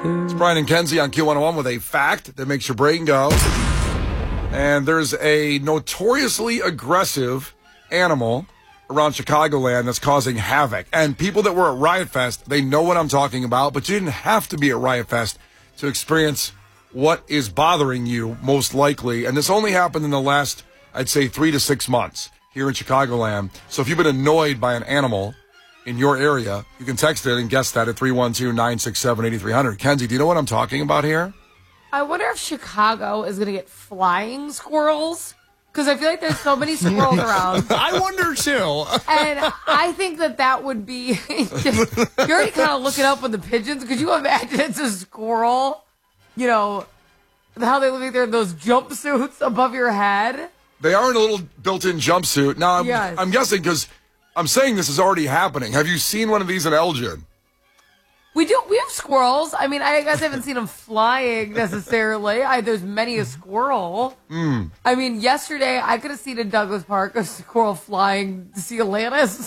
It's Brian and Kenzie on Q101 with a fact that makes your brain go. And there's a notoriously aggressive animal around Chicagoland that's causing havoc. And people that were at Riot Fest, they know what I'm talking about, but you didn't have to be at Riot Fest to experience what is bothering you most likely. And this only happened in the last, I'd say, 3 to 6 months here in Chicagoland. So if you've been annoyed by an animal in your area, you can text it and guess that at 312-967-8300. Kenzie, do you know what I'm talking about here? I wonder if Chicago is going to get flying squirrels, because I feel like there's so many squirrels around. I wonder, too. And I think that would be... you're already kind of looking up with the pigeons. Could you imagine it's a squirrel? You know, how they look like they're in those jumpsuits above your head? They are in a little built-in jumpsuit. Now, I'm guessing because I'm saying this is already happening. Have you seen one of these in Elgin? We do. We have squirrels. I mean, I guess I haven't seen them flying necessarily. There's many a squirrel. I mean, yesterday I could have seen in Douglas Park a squirrel flying to see Atlantis.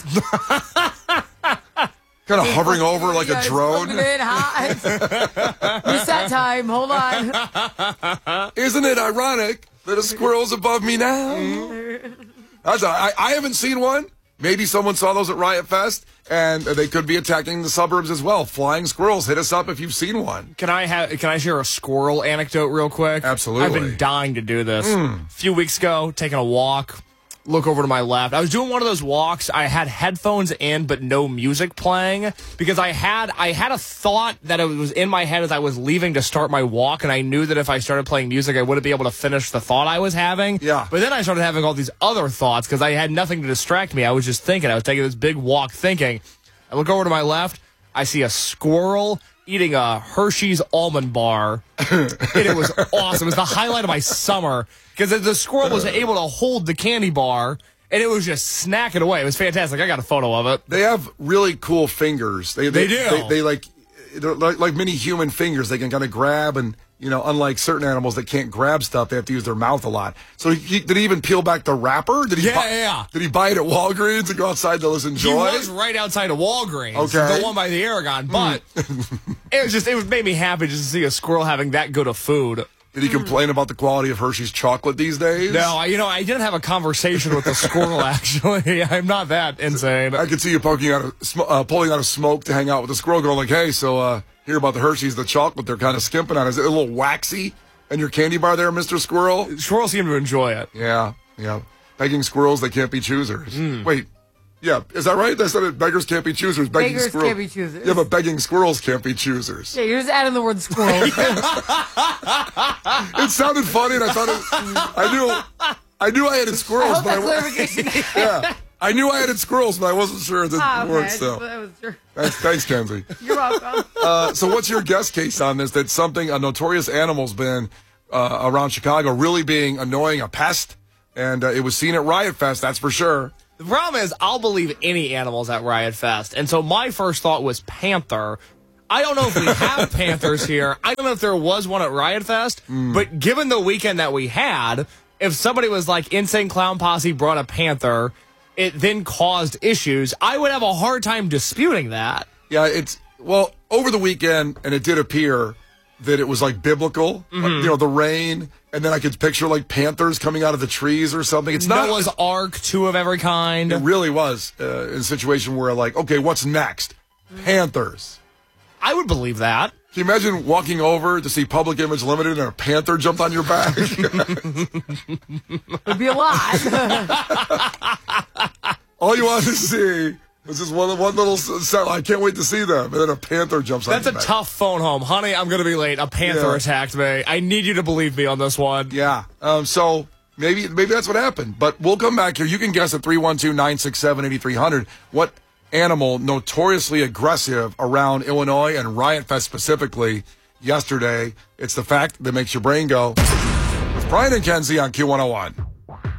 Kind of hovering over like a drone. Reset time. Hold on. Isn't it ironic that a squirrel's above me now? I haven't seen one. Maybe someone saw those at Riot Fest, and they could be attacking the suburbs as well. Flying squirrels. Hit us up if you've seen one. Can I share a squirrel anecdote real quick? Absolutely. I've been dying to do this. A few weeks ago, taking a walk, look over to my left. I was doing one of those walks. I had headphones in, but no music playing, because I had a thought that it was in my head as I was leaving to start my walk, and I knew that if I started playing music, I wouldn't be able to finish the thought I was having. Yeah. But then I started having all these other thoughts because I had nothing to distract me. I was just thinking. I was taking this big walk thinking. I look over to my left. I see a squirrel eating a Hershey's almond bar, and it was awesome. It was the highlight of my summer, because the squirrel was able to hold the candy bar, and it was just snacking away. It was fantastic. I got a photo of it. They have really cool fingers. They do. They're like mini human fingers. They can kind of grab, and unlike certain animals that can't grab stuff, they have to use their mouth a lot. So did he even peel back the wrapper? Did he Did he buy it at Walgreens and go outside to listen enjoy? He was right outside of Walgreens. Okay. The one by the Aragon. But it made me happy just to see a squirrel having that good of food. Did he complain about the quality of Hershey's chocolate these days? No, I didn't have a conversation with the squirrel, actually. I'm not that insane. I could see you pulling out of smoke to hang out with the squirrel, going like, hey, so hear about the Hershey's, the chocolate they're kind of skimping on. Is it a little waxy in your candy bar there, Mr. Squirrel? Squirrels seem to enjoy it. Yeah. Begging squirrels, they can't be choosers. Wait. Yeah, is that right? They said it, beggars can't be choosers. Beggars can't be choosers. Yeah, but begging squirrels can't be choosers. Yeah, you're just adding the word squirrel. It sounded funny, and I thought I knew I added squirrels, but I knew I added squirrels, but I wasn't sure that it worked. So that was true. Thanks, Kenzie. You're welcome. So what's your guess case on this? That a notorious animal's been around Chicago, really being annoying, a pest, and it was seen at Riot Fest. That's for sure. The problem is, I'll believe any animals at Riot Fest. And so my first thought was panther. I don't know if we have panthers here. I don't know if there was one at Riot Fest. But given the weekend that we had, if somebody was like Insane Clown Posse brought a panther, it then caused issues, I would have a hard time disputing that. Yeah, over the weekend, and it did appear that it was like biblical, the rain, and then I could picture like panthers coming out of the trees or something. It's not Noah's Ark, two of every kind. It really was in a situation where like, okay, what's next? Panthers. I would believe that. Can you imagine walking over to see Public Image Limited and a panther jumped on your back? It'd be a lot. All you wanted to see was just one little cell. I can't wait to see them. And then a panther jumps on your back. That's a tough phone home. Honey, I'm going to be late. A panther attacked me. I need you to believe me on this one. Yeah. So maybe that's what happened. But we'll come back here. You can guess at 312-967-8300 what animal notoriously aggressive around Illinois and Riot Fest specifically yesterday. It's the fact that makes your brain go. With Brian and Kenzie on Q101.